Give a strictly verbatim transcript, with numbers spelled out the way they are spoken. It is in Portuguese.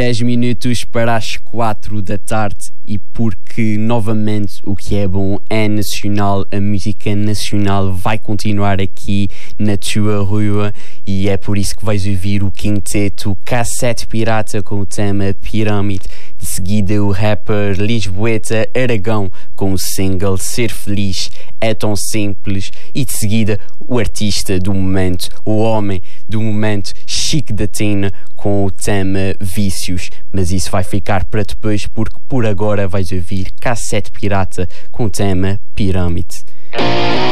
dez minutos para as quatro da tarde, e porque novamente o que é bom é nacional, a música nacional vai continuar aqui na tua rua, e é por isso que vais ouvir o quinteto Cassete Pirata com o tema Pirâmide. De seguida o rapper lisboeta Aragão com o single Ser Feliz É Tão Simples, e de seguida o artista do momento, o homem do momento, Chico da Tina, com o tema Vícios. Mas isso vai ficar para depois, porque por agora vais ouvir Cassete Pirata com o tema Pirâmide.